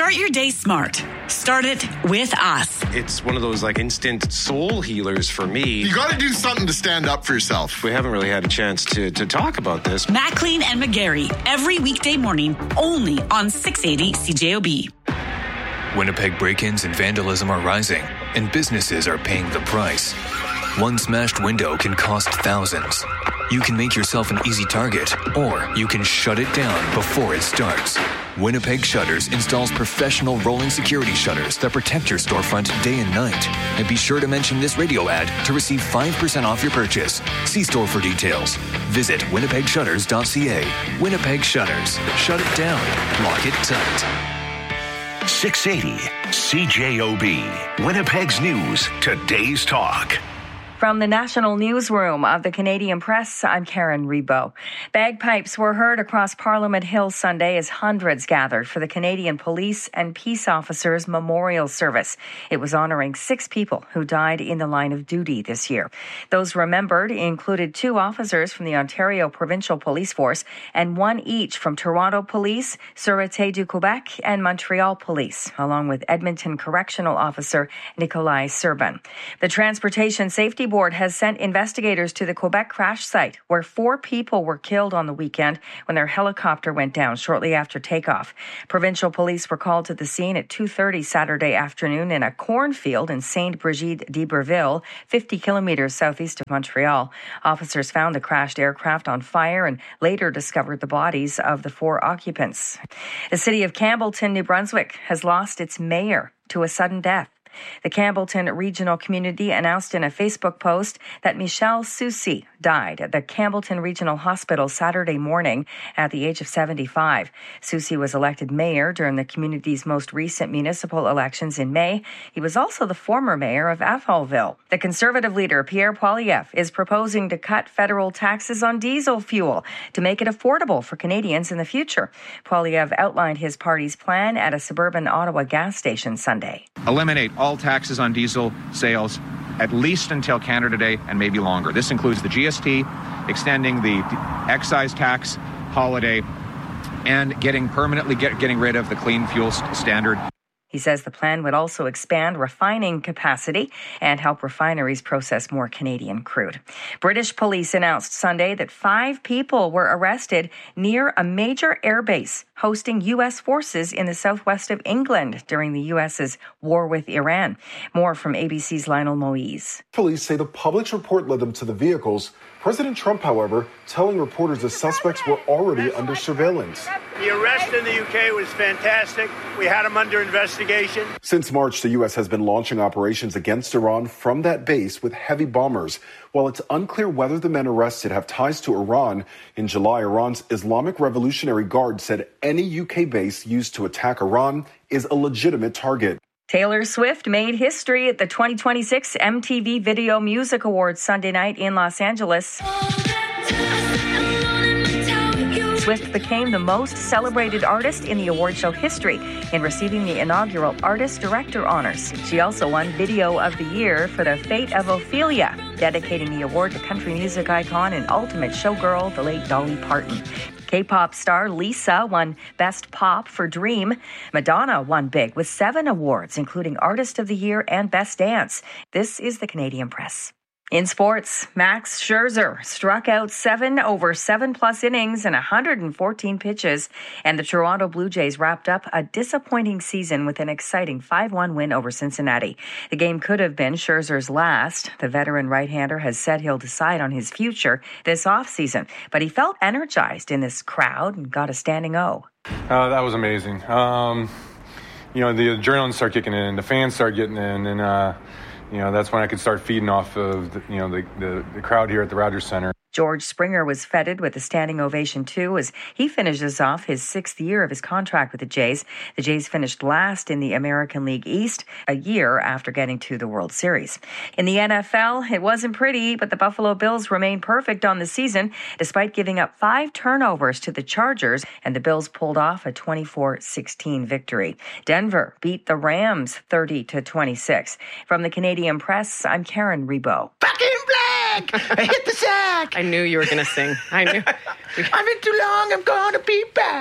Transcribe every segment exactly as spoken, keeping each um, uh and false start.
Start your day smart. Start it with us. It's one of those like instant soul healers for me. You got to do something to stand up for yourself. We haven't really had a chance to, to talk about this. Maclean and McGarry, every weekday morning, only on six eighty C J O B. Winnipeg break-ins and vandalism are rising, and businesses are paying the price. One smashed window can cost thousands. You can make yourself an easy target, or you can shut it down before it starts. Winnipeg Shutters installs professional rolling security shutters that protect your storefront day and night. And be sure to mention this radio ad to receive five percent off your purchase. See store for details. Visit winnipeg shutters dot c a. Winnipeg Shutters. Shut it down. Lock it tight. six eighty C J O B. Winnipeg's News. Today's Talk. From the National Newsroom of the Canadian Press, I'm Karen Rebo. Bagpipes were heard across Parliament Hill Sunday as hundreds gathered for the Canadian Police and Peace Officers Memorial Service. It was honouring six people who died in the line of duty this year. Those remembered included two officers from the Ontario Provincial Police Force and one each from Toronto Police, Sûreté du Québec, and Montreal Police, along with Edmonton Correctional Officer Nikolai Serban. The Transportation Safety Board has sent investigators to the Quebec crash site where four people were killed on the weekend when their helicopter went down shortly after takeoff. Provincial police were called to the scene at two thirty Saturday afternoon in a cornfield in Saint-Brigide-d'Iberville, fifty kilometers southeast of Montreal. Officers found the crashed aircraft on fire and later discovered the bodies of the four occupants. The city of Campbellton, New Brunswick, has lost its mayor to a sudden death. The Campbellton Regional Community announced in a Facebook post that Michelle Soucy died at the Campbellton Regional Hospital Saturday morning at the age of seventy-five. Soucy was elected mayor during the community's most recent municipal elections in May. He was also the former mayor of Atholville. The Conservative leader, Pierre Poilievre, is proposing to cut federal taxes on diesel fuel to make it affordable for Canadians in the future. Poilievre outlined his party's plan at a suburban Ottawa gas station Sunday. Eliminate all taxes on diesel sales at least until Canada Day and maybe longer. This includes the G S T, extending the excise tax holiday, and getting permanently get, getting rid of the clean fuel standard. He says the plan would also expand refining capacity and help refineries process more Canadian crude. British police announced Sunday that five people were arrested near a major airbase hosting U S forces in the southwest of England during the U S's war with Iran. More from A B C's Lionel Moise. Police say the public's report led them to the vehicles. President Trump, however, telling reporters the suspects were already under surveillance. The arrest in the U K was fantastic. We had them under investigation. Since March, the U S has been launching operations against Iran from that base with heavy bombers. While it's unclear whether the men arrested have ties to Iran, in July, Iran's Islamic Revolutionary Guard said any U K base used to attack Iran is a legitimate target. Taylor Swift made history at the twenty twenty-six M T V Video Music Awards Sunday night in Los Angeles. Swift became the most celebrated artist in the award show history in receiving the inaugural Artist Director honors. She also won Video of the Year for The Fate of Ophelia, dedicating the award to country music icon and ultimate showgirl, the late Dolly Parton. K-pop star Lisa won Best Pop for Dream. Madonna won big with seven awards, including Artist of the Year and Best Dance. This is the Canadian Press. In sports, Max Scherzer struck out seven over seven-plus innings and one hundred fourteen pitches, and the Toronto Blue Jays wrapped up a disappointing season with an exciting five one win over Cincinnati. The game could have been Scherzer's last. The veteran right-hander has said he'll decide on his future this offseason, but he felt energized in this crowd and got a standing O. Uh, that was amazing. Um, you know, the adrenaline started kicking in, the fans started getting in, and uh, you know, that's when I could start feeding off of the, you know, the, the, the crowd here at the Rogers Center. George Springer was feted with a standing ovation, too, as he finishes off his sixth year of his contract with the Jays. The Jays finished last in the American League East a year after getting to the World Series. In the N F L, it wasn't pretty, but the Buffalo Bills remained perfect on the season, despite giving up five turnovers to the Chargers, and the Bills pulled off a twenty-four sixteen victory. Denver beat the Rams thirty to twenty-six. From the Canadian Press, I'm Karen Rebo. Back in black! I hit the sack! I knew you were going to sing. I knew. I've been too long, I'm going to be back.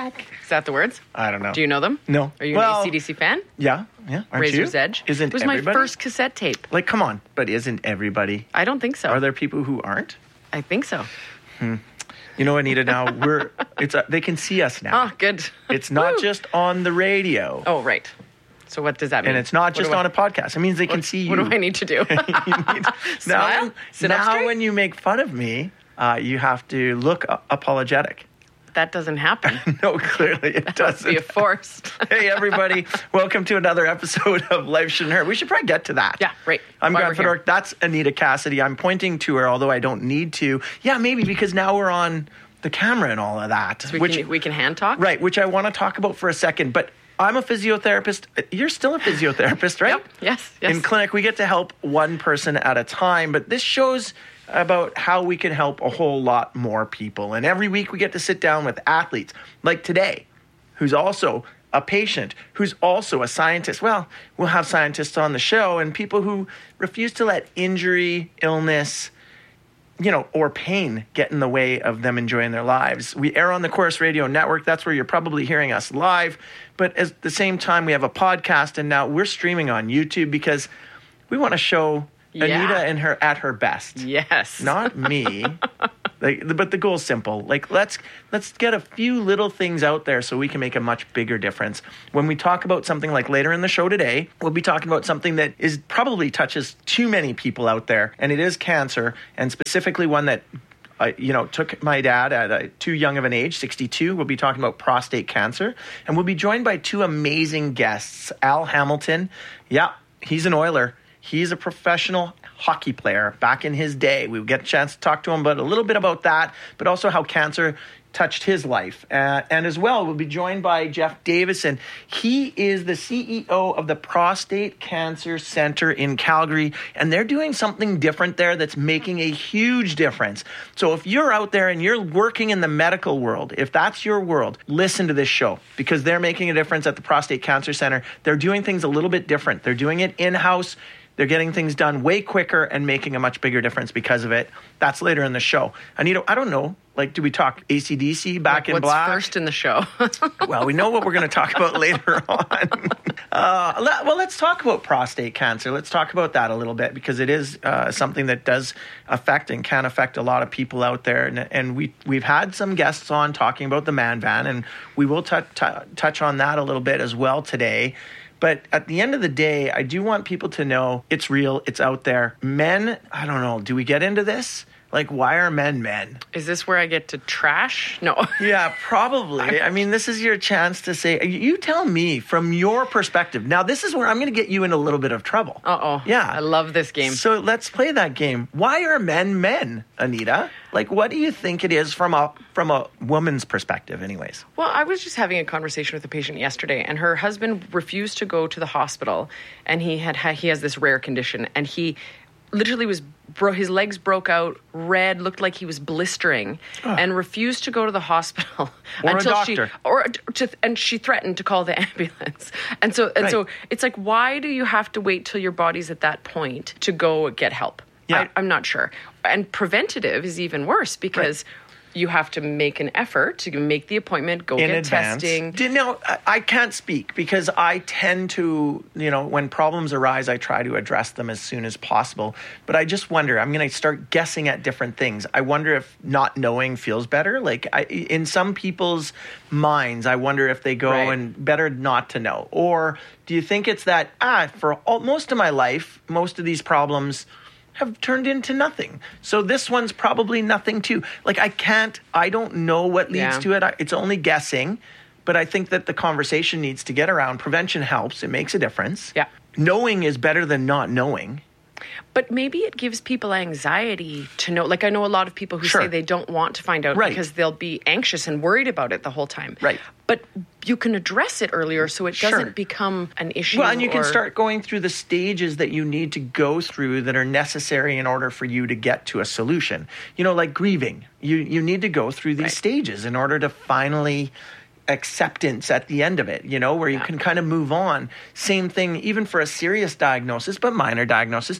Is that the words? I don't know. Do you know them? No. Are you well, an A C D C fan? Yeah, yeah. Aren't Razor's you? Edge. Isn't it was everybody? my first cassette tape. Like, come on. But isn't everybody? I don't think so. Are there people who aren't? I think so. Hmm. You know, Anita, now we're, it's, uh, they can see us now. Oh, good. It's not just on the radio. Oh, right. So what does that mean? And it's not just on I, a podcast. It means they what, can see you. What do I need to do? need, Smile? Now, Sit now up straight? when you make fun of me, uh, you have to look uh, apologetic. That doesn't happen. No, clearly it that doesn't. Be forced. Hey, everybody. Welcome to another episode of Life Shouldn't Hurt. We should probably get to that. Yeah, right. I'm Why Grant Fedork. That's Anita Cassidy. I'm pointing to her, although I don't need to. Yeah, maybe because now we're on the camera and all of that. So we, which, can, we can hand talk? Right, which I want to talk about for a second. But I'm a physiotherapist. You're still a physiotherapist, right? Yep. Yes, yes. In clinic, we get to help one person at a time. But this shows about how we can help a whole lot more people. And every week we get to sit down with athletes, like today, who's also a patient, who's also a scientist. Well, we'll have scientists on the show and people who refuse to let injury, illness, you know, or pain get in the way of them enjoying their lives. We air on the Chorus Radio Network. That's where you're probably hearing us live. But at the same time, we have a podcast, and now we're streaming on YouTube because we want to show Yeah. Anita and her at her best. Yes. Not me. Like, but the goal's simple. Like, let's let's get a few little things out there so we can make a much bigger difference. When we talk about something like later in the show today, we'll be talking about something that is probably touches too many people out there, and it is cancer, and specifically one that Uh, you know, took my dad at uh, too young of an age, sixty-two. We'll be talking about prostate cancer. And we'll be joined by two amazing guests. Al Hamilton. Yeah, he's an Oiler. He's a professional hockey player back in his day. We get a chance to talk to him about a little bit about that, but also how cancer touched his life. Uh, and as well, we'll be joined by Jeff Davison. He is the C E O of the Prostate Cancer Center in Calgary, and they're doing something different there that's making a huge difference. So if you're out there and you're working in the medical world, if that's your world, listen to this show because they're making a difference at the Prostate Cancer Center. They're doing things a little bit different. They're doing it in-house. They're getting things done way quicker and making a much bigger difference because of it. That's later in the show. Anita, I don't know. Like, do we talk A C D C, Back like in Black? What's first in the show? Well, we know what we're going to talk about later on. Uh, let, well, let's talk about prostate cancer. Let's talk about that a little bit because it is uh, something that does affect and can affect a lot of people out there. And, and we, we've had some guests on talking about the Man Van, and we will t- t- touch on that a little bit as well today. But at the end of the day, I do want people to know it's real, it's out there. Men, I don't know, do we get into this? Like, why are men men? Is this where I get to trash? No. Yeah, probably. I mean, this is your chance to say, you tell me from your perspective. Now, this is where I'm going to get you in a little bit of trouble. Uh-oh. Yeah. I love this game. So let's play that game. Why are men men, Anita? Like, what do you think it is from a from a woman's perspective anyways? Well, I was just having a conversation with a patient yesterday, and her husband refused to go to the hospital, and he had he has this rare condition, and he literally was bro- his legs broke out, red, looked like he was blistering, oh. and refused to go to the hospital or until a doctor. she or to, and she threatened to call the ambulance. And so and right. so it's like, why do you have to wait till your body's at that point to go get help? Yeah. I, I'm not sure. And preventative is even worse because right. you have to make an effort to make the appointment, go in get advance. testing. Did, now, I can't speak because I tend to, you know, when problems arise, I try to address them as soon as possible. But I just wonder, I'm going to start guessing at different things. I wonder if not knowing feels better. Like I, in some people's minds, I wonder if they go right. and better not to know. Or do you think it's that, ah, for all, most of my life, most of these problems have turned into nothing. So this one's probably nothing too. Like I can't, I don't know what leads yeah. to it. I, it's only guessing, but I think that the conversation needs to get around. Prevention helps. It makes a difference. Yeah. Knowing is better than not knowing. But maybe it gives people anxiety to know. Like I know a lot of people who sure. say they don't want to find out right. because they'll be anxious and worried about it the whole time. Right. But you can address it earlier so it sure. doesn't become an issue. Well, and you or... can start going through the stages that you need to go through that are necessary in order for you to get to a solution. You know, like grieving. You you need to go through these right. stages in order to finally acceptance at the end of it, you know, where you yeah. can kind of move on. Same thing, even for a serious diagnosis, but minor diagnosis.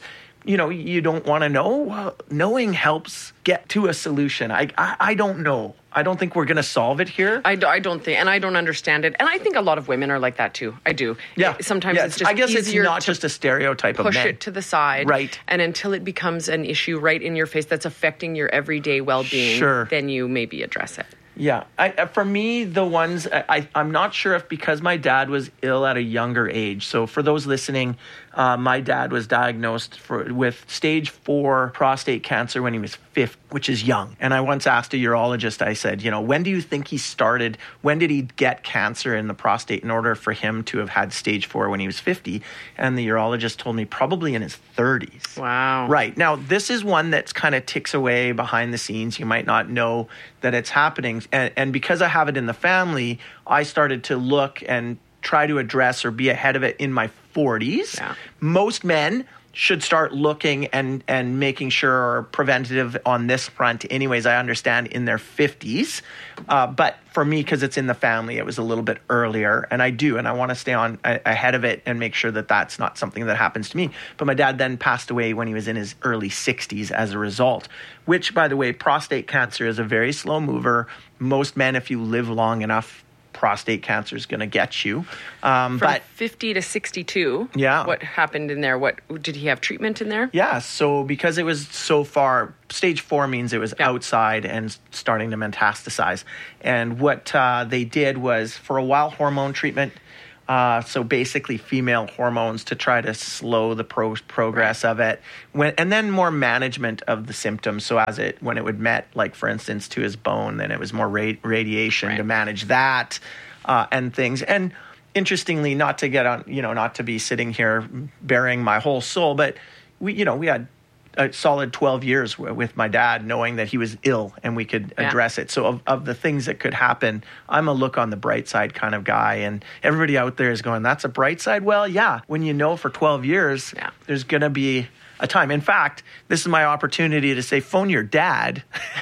you know, you don't want to know. Well, knowing helps get to a solution. I, I, I don't know. I don't think we're going to solve it here. I, do, I don't think, and I don't understand it. And I think a lot of women are like that too. I do. Yeah. Sometimes yeah, it's just I guess easier it's not to just a stereotype of men. push it to the side. Right. And until it becomes an issue right in your face that's affecting your everyday well-being, Sure. then you maybe address it. Yeah. I, for me, the ones, I, I, I'm not sure if because my dad was ill at a younger age. So for those listening, uh, my dad was diagnosed for, with stage four prostate cancer when he was fifty, which is young. And I once asked a urologist, I said, you know, when do you think he started, when did he get cancer in the prostate in order for him to have had stage four when he was fifty? And the urologist told me probably in his thirties. Wow. Right. Now, this is one that's kind of ticks away behind the scenes. You might not know that it's happening. And, and because I have it in the family, I started to look and try to address or be ahead of it in my forties. Yeah. Most men should start looking and, and making sure are preventative on this front anyways, I understand, in their fifties. Uh, but for me, because it's in the family, it was a little bit earlier. And I do, and I want to stay on a, ahead of it and make sure that that's not something that happens to me. But my dad then passed away when he was in his early sixties as a result, which, by the way, prostate cancer is a very slow mover. Most men, if you live long enough, prostate cancer is going to get you. Um, From but fifty to sixty-two, yeah. What happened in there? What did he have treatment in there? Yeah, so because it was so far, stage four means it was yeah. outside and starting to metastasize. And what uh, they did was, for a while, hormone treatment. Uh, so basically female hormones to try to slow the pro- progress of it. When, and then more management of the symptoms. So as it, when it would met, like for instance, to his bone, then it was more ra- radiation right. to manage that uh, and things. And interestingly, not to get on, you know, not to be sitting here burying my whole soul, but we, you know, we had a solid twelve years w- with my dad, knowing that he was ill and we could yeah. address it. So of, of the things that could happen, I'm a look on the bright side kind of guy. And everybody out there is going, that's a bright side? Well, yeah, when you know for twelve years, yeah. there's going to be a time. In fact, this is my opportunity to say, phone your dad.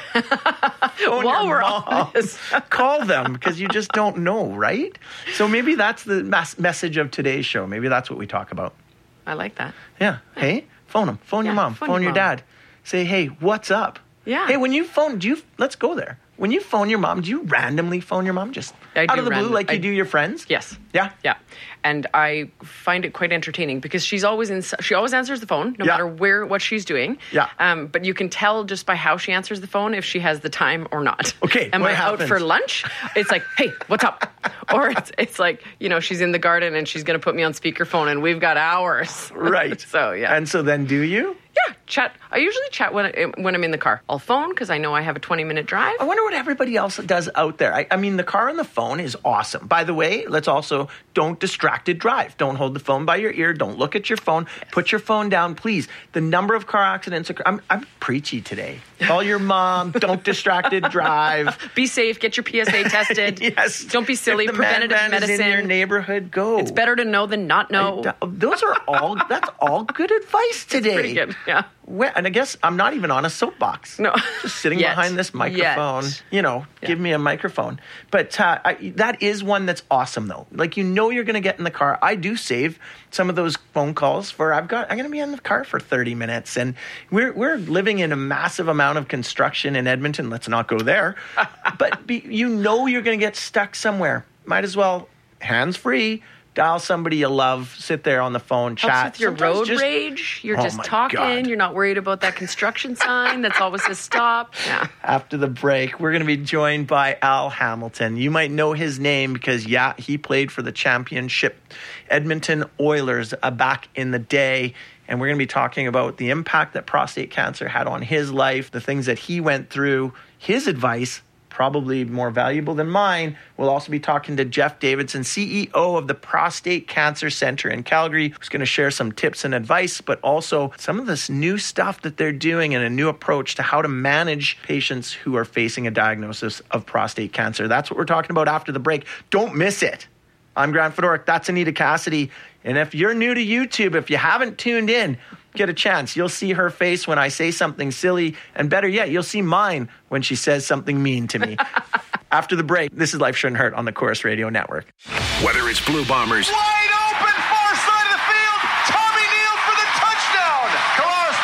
phone While your we're mom. on this. Call them, because you just don't know, right? So maybe that's the mas- message of today's show. Maybe that's what we talk about. I like that. Yeah. Hey, phone them. Phone yeah, your mom. Phone, phone your, your mom. dad. Say, hey, what's up? Yeah. Hey, when you phone, do you, let's go there. When you phone your mom, do you randomly phone your mom just I out of the random, blue like you I, do your friends? Yes. Yeah? Yeah. And I find it quite entertaining because she's always in, she always answers the phone no yeah. matter where, what she's doing. Yeah. Um, but you can tell just by how she answers the phone if she has the time or not. Okay. Am what I happens? out for lunch? It's like, hey, what's up? Or it's, it's like, you know, she's in the garden and she's going to put me on speakerphone and we've got hours. Right. So, yeah. And so then do you? Yeah, chat. I usually chat when I, when I'm in the car. I'll phone because I know I have a twenty minute drive. I wonder what everybody else does out there. I, I mean, the car and the phone is awesome. By the way, let's also don't distracted drive. Don't hold the phone by your ear. Don't look at your phone. Yes. Put your phone down, please. The number of car accidents. I'm, I'm preachy today. Call your mom. Don't distracted drive. Be safe. Get your P S A tested. Yes. Don't be silly. If the Preventative man medicine. Is in your neighborhood, go. It's better to know than not know. I, those are all. That's all good advice today. It's pretty good. Yeah. Well, and I guess I'm not even on a soapbox. No. Just sitting Yet. behind this microphone. Yet. You know, yeah. give me a microphone. But uh, I, that is one that's awesome, though. Like, you know you're going to get in the car. I do save some of those phone calls for, I've got, I'm going to be in the car for thirty minutes. And we're we're living in a massive amount of construction in Edmonton. Let's not go there. But be, you know you're going to get stuck somewhere. Might as well, hands-free, dial somebody you love, sit there on the phone, chat. Helps with your Sometimes road just, rage. You're oh just my talking. God. You're not worried about that construction sign that's always says stop. Yeah. After the break, we're going to be joined by Al Hamilton. You might know his name because, yeah, he played for the championship Edmonton Oilers uh, back in the day. And we're going to be talking about the impact that prostate cancer had on his life, the things that he went through, his advice, probably more valuable than mine. We'll also be talking to Jeff Davidson, C E O of the Prostate Cancer Center in Calgary, who's going to share some tips and advice, but also some of this new stuff that they're doing and a new approach to how to manage patients who are facing a diagnosis of prostate cancer. That's what we're talking about after the break. Don't miss it. I'm Grant Fedoruk. That's Anita Cassidy. And if you're new to YouTube, if you haven't tuned in, get a chance. You'll see her face when I say something silly. And better yet, you'll see mine when she says something mean to me. After the break, this is Life Shouldn't Hurt on the Chorus Radio Network. Whether it's Blue Bombers. Wide open, far side of the field. Tommy Neal for the touchdown. Kalaris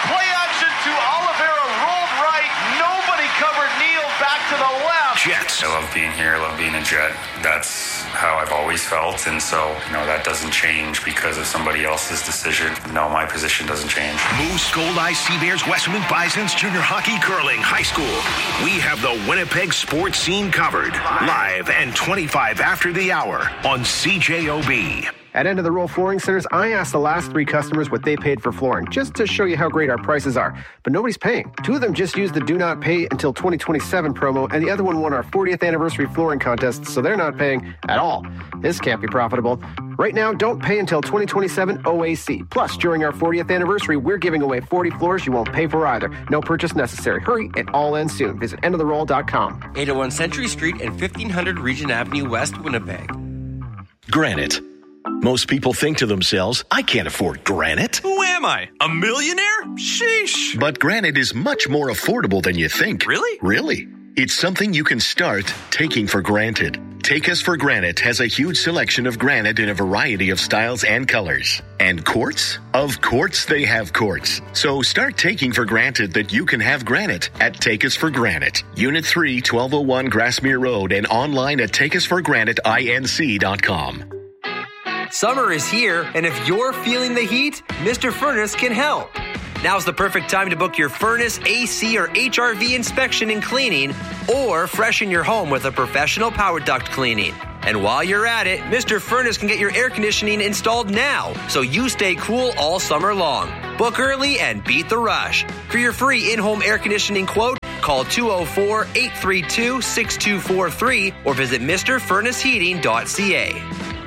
the left. Jets. I love being here. I love being a Jet. That's how I've always felt. And so, you know, that doesn't change because of somebody else's decision. No, my position doesn't change. Moose, Gold-Eye, Sea Bears, Westman Bisons, junior hockey, curling, high school. We have the Winnipeg sports scene covered. Live and twenty-five after the hour on C J O B. At End of the Roll Flooring Centers, I asked the last three customers what they paid for flooring, just to show you how great our prices are. But nobody's paying. Two of them just used the Do Not Pay Until twenty twenty-seven promo, and the other one won our fortieth anniversary flooring contest, so they're not paying at all. This can't be profitable. Right now, don't pay until twenty twenty-seven O A C. Plus, during our fortieth anniversary, we're giving away forty floors you won't pay for either. No purchase necessary. Hurry, it all ends soon. Visit end of the roll dot com. eight oh one Century Street and fifteen hundred Regent Avenue West, Winnipeg. Granite. Most people think to themselves, I can't afford granite. Who am I? A millionaire? Sheesh. But granite is much more affordable than you think. Really? Really. It's something you can start taking for granted. Take Us for Granite has a huge selection of granite in a variety of styles and colors. And quartz? Of course they have quartz. So start taking for granted that you can have granite at Take Us for Granite. Unit three, twelve oh one Grassmere Road, and online at take us for granite inc dot com. Summer is here, and if you're feeling the heat, Mister Furnace can help. Now's the perfect time to book your furnace, A C, or H R V inspection and cleaning, or freshen your home with a professional power duct cleaning. And while you're at it, Mister Furnace can get your air conditioning installed now, so you stay cool all summer long. Book early and beat the rush. For your free in-home air conditioning quote, call two oh four, eight three two, six two four three or visit Mister Furnace Heating dot c a.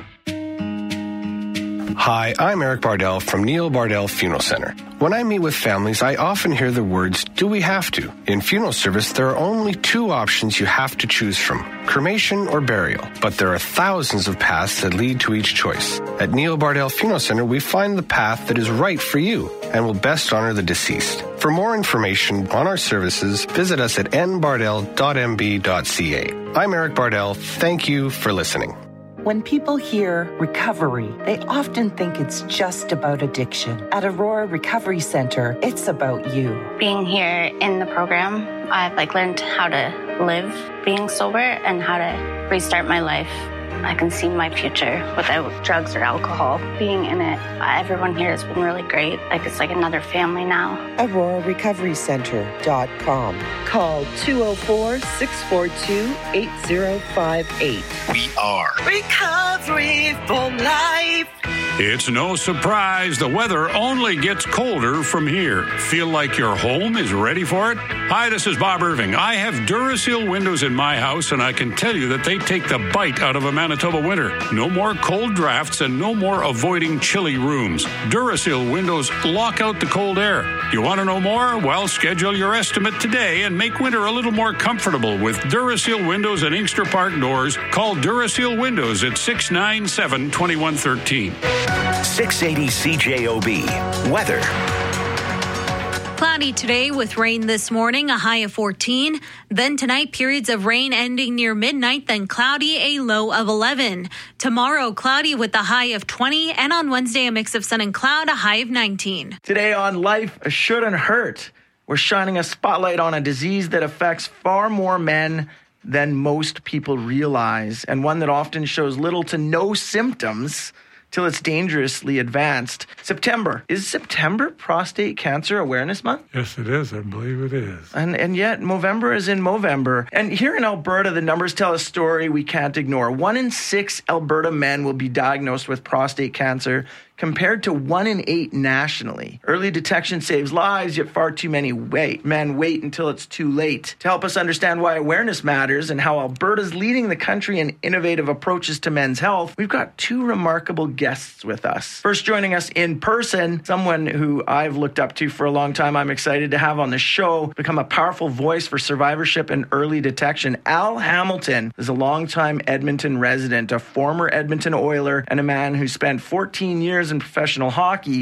Hi, I'm Eric Bardell from Neil Bardell Funeral Center. When I meet with families, I often hear the words, do we have to? In funeral service, there are only two options you have to choose from, cremation or burial. But there are thousands of paths that lead to each choice. At Neil Bardell Funeral Center, we find the path that is right for you and will best honor the deceased. For more information on our services, visit us at n bardell dot m b dot c a. I'm Eric Bardell. Thank you for listening. When people hear recovery, they often think it's just about addiction. At Aurora Recovery Center, it's about you. Being here in the program, I've like learned how to live being sober and how to restart my life. I can see my future without drugs or alcohol. Being in it, everyone here has been really great. Like it's like another family now. Aurora Recovery Center dot com. Call two oh four, six four two, eight oh five eight. We are Recovery for Life. It's no surprise the weather only gets colder from here. Feel like your home is ready for it? Hi, this is Bob Irving. I have Duraseal windows in my house, and I can tell you that they take the bite out of a Manitoba winter. No more cold drafts and no more avoiding chilly rooms. Duraseal windows lock out the cold air. You want to know more? Well, schedule your estimate today and make winter a little more comfortable with Duraseal windows and Inkster Park doors. Call Duraseal Windows at six nine seven, two one one three. six eighty C J O B. Weather. Cloudy today with rain this morning, a high of fourteen. Then tonight, periods of rain ending near midnight, then cloudy, a low of eleven. Tomorrow, cloudy with a high of twenty. And on Wednesday, a mix of sun and cloud, a high of nineteen. Today on Life Shouldn't Hurt, we're shining a spotlight on a disease that affects far more men than most people realize, and one that often shows little to no symptoms till it's dangerously advanced. September. Is September Prostate Cancer Awareness Month? Yes, it is. I believe it is. And and yet, Movember is in Movember. And here in Alberta, the numbers tell a story we can't ignore. One in six Alberta men will be diagnosed with prostate cancer, compared to one in eight nationally. Early detection saves lives, yet far too many wait. men wait until it's too late. To help us understand why awareness matters and how Alberta's leading the country in innovative approaches to men's health, we've got two remarkable guests with us. First, joining us in person, someone who I've looked up to for a long time, I'm excited to have on the show, become a powerful voice for survivorship and early detection. Al Hamilton is a longtime Edmonton resident, a former Edmonton Oiler, and a man who spent fourteen years in professional hockey,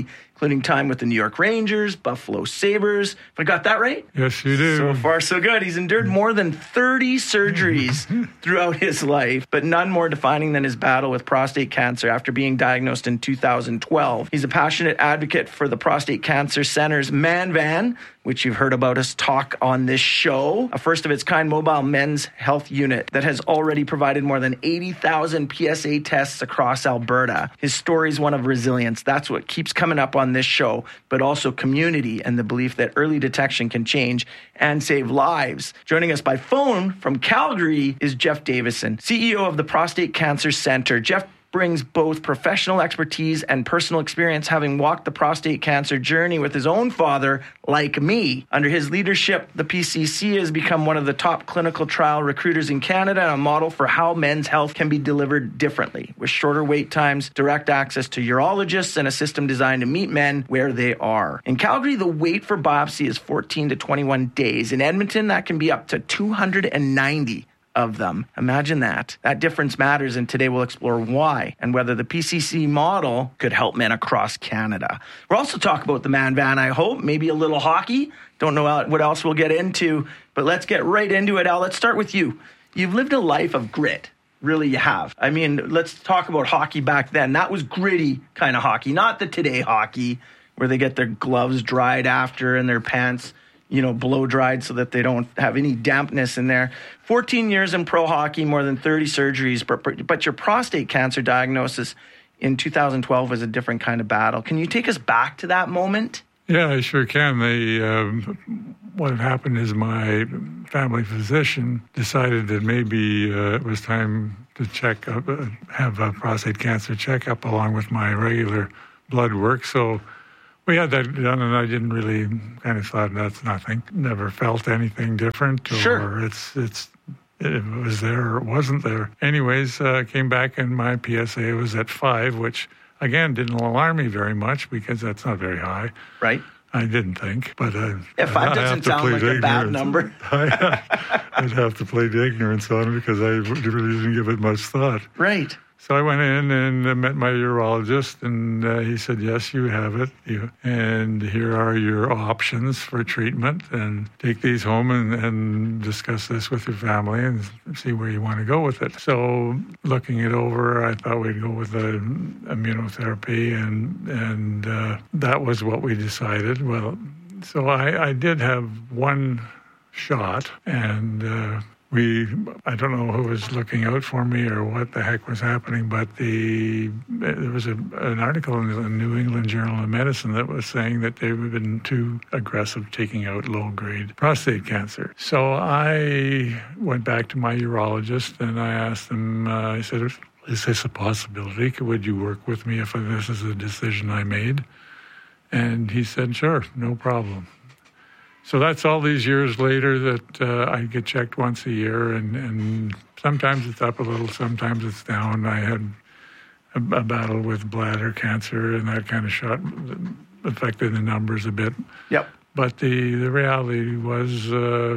including time with the New York Rangers, Buffalo Sabres. If I got that right? Yes, you do. So far, so good. He's endured more than thirty surgeries throughout his life, but none more defining than his battle with prostate cancer after being diagnosed in two thousand twelve. He's a passionate advocate for the Prostate Cancer Center's Man Van, which you've heard about us talk on this show, a first-of-its-kind mobile men's health unit that has already provided more than eighty thousand P S A tests across Alberta. His story is one of resilience. That's what keeps coming up on this show, but also community and the belief that early detection can change and save lives. Joining us by phone from Calgary is Jeff Davison, C E O of the Prostate Cancer Center. Jeff brings both professional expertise and personal experience, having walked the prostate cancer journey with his own father, like me. Under his leadership, the P C C has become one of the top clinical trial recruiters in Canada and a model for how men's health can be delivered differently, with shorter wait times, direct access to urologists, and a system designed to meet men where they are. In Calgary, the wait for biopsy is fourteen to twenty-one days. In Edmonton, that can be up to two hundred ninety of them. Imagine that. That difference matters, and today we'll explore why and whether the P C C model could help men across Canada. We'll also talk about the Man Van, I hope, maybe a little hockey. Don't know what else we'll get into, but let's get right into it. Al, let's start with you. You've lived a life of grit. Really, you have. I mean, let's talk about hockey back then. That was gritty kind of hockey, not the today hockey where they get their gloves dried after and their pants, you know, blow dried so that they don't have any dampness in there. fourteen years in pro hockey, more than thirty surgeries, but, but your prostate cancer diagnosis in two thousand twelve was a different kind of battle. Can you take us back to that moment? Yeah, I sure can. They, um, what happened is my family physician decided that maybe uh, it was time to check up, uh, have a prostate cancer checkup along with my regular blood work. So we had that done, and I didn't really kind of thought that's nothing. Never felt anything different, or sure. it's it's it was there or it wasn't there. Anyways, uh, came back and my P S A was at five, which again didn't alarm me very much because that's not very high. Right. I didn't think, but uh, yeah, five I doesn't sound like ignorance. A bad number. I, I'd have to plead ignorance on it because I really didn't give it much thought. Right. So I went in and uh, met my urologist, and uh, he said, yes, you have it. You, and here are your options for treatment, and take these home and, and discuss this with your family and see where you want to go with it. So looking it over, I thought we'd go with the immunotherapy, and, and uh, that was what we decided. Well, so I, I did have one shot, and uh, We, I don't know who was looking out for me or what the heck was happening, but the there was a, an article in the New England Journal of Medicine that was saying that they've been too aggressive taking out low-grade prostate cancer. So I went back to my urologist and I asked him, uh, I said, is this a possibility? Would you work with me if this is a decision I made? And he said, sure, no problem. So that's all these years later that uh, I get checked once a year, and, and sometimes it's up a little, sometimes it's down. I had a, a battle with bladder cancer, and that kind of shot affected the numbers a bit. Yep. But the, the reality was uh,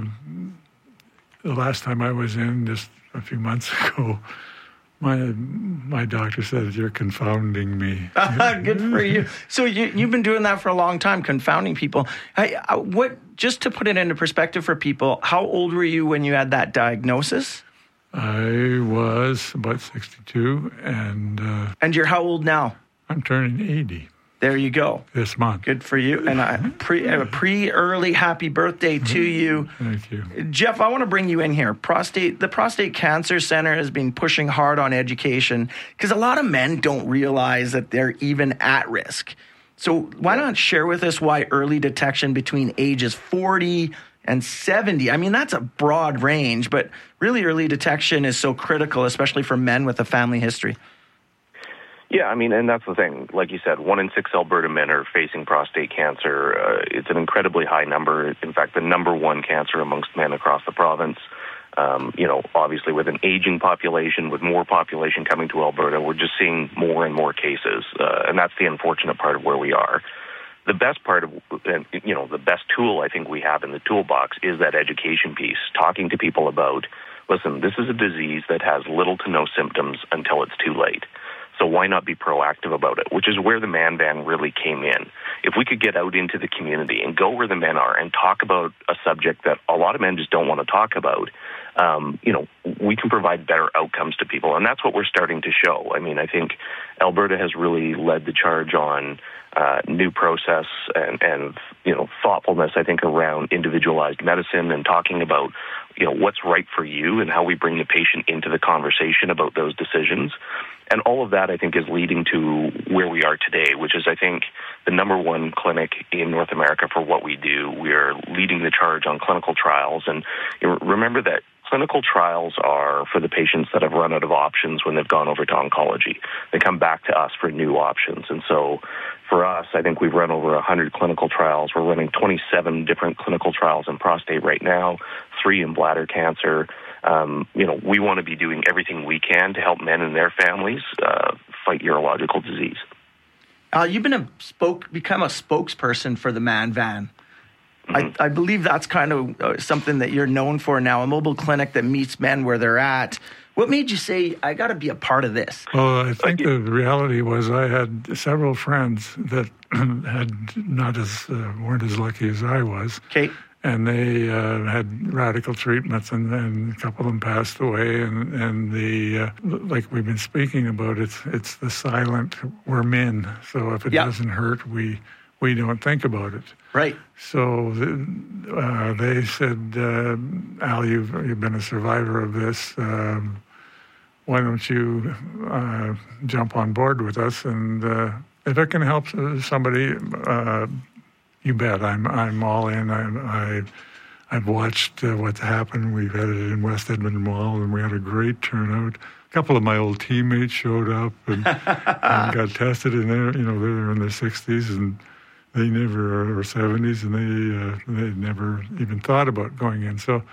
the last time I was in, just a few months ago, My my doctor said, you're confounding me. Good for you. So you, you've been doing that for a long time, confounding people. Hey, what? Just to put it into perspective for people, how old were you when you had that diagnosis? I was about sixty-two, and... Uh, and you're how old now? I'm turning eighty. There you go. This month. Good for you. And a pre, a pre-early happy birthday to you. Thank you. Jeff, I want to bring you in here. Prostate, the Prostate Cancer Center has been pushing hard on education because a lot of men don't realize that they're even at risk. So why not share with us why early detection between ages forty and seventy, I mean, that's a broad range, but really early detection is so critical, especially for men with a family history. Yeah, I mean, and that's the thing. Like you said, one in six Alberta men are facing prostate cancer. Uh, it's an incredibly high number. In fact, the number one cancer amongst men across the province. Um, you know, obviously with an aging population, with more population coming to Alberta, we're just seeing more and more cases. Uh, and that's the unfortunate part of where we are. The best part of, you know, the best tool I think we have in the toolbox is that education piece, talking to people about, listen, this is a disease that has little to no symptoms until it's too late. So why not be proactive about it, which is where the Man Van really came in. If we could get out into the community and go where the men are and talk about a subject that a lot of men just don't want to talk about, um, you know, we can provide better outcomes to people. And that's what we're starting to show. I mean, I think Alberta has really led the charge on uh, new process and, and, you know, thoughtfulness, I think, around individualized medicine and talking about, you know, what's right for you and how we bring the patient into the conversation about those decisions. And all of that, I think, is leading to where we are today, which is, I think, the number one clinic in North America for what we do. We are leading the charge on clinical trials. And you know, remember that clinical trials are for the patients that have run out of options when they've gone over to oncology. They come back to us for new options. And so for us, I think we've run over one hundred clinical trials. We're running twenty-seven different clinical trials in prostate right now, three in bladder cancer. Um, you know, we want to be doing everything we can to help men and their families uh, fight urological disease. Uh, you've been a spoke, become a spokesperson for the Man Van. Mm-hmm. I, I believe that's kind of uh, something that you're known for now, a mobile clinic that meets men where they're at. What made you say, I got to be a part of this? Well, I think the reality was I had several friends that had not as uh, weren't as lucky as I was. Okay. And they uh, had radical treatments, and then a couple of them passed away. And, and the uh, like we've been speaking about, it's it's the silent. We're men, so if it yep. doesn't hurt, we we don't think about it. Right. So the, uh, they said, uh, Al, you've you've been a survivor of this. Um, why don't you uh, jump on board with us? And uh, if it can help somebody. Uh, You bet. I'm I'm all in. I, I, I've watched uh, what's happened. We've had it in West Edmonton Mall, and we had a great turnout. A couple of my old teammates showed up and, and got tested, and they're, you know, they're in their sixties, and they never, or seventies, and they uh, they never even thought about going in. So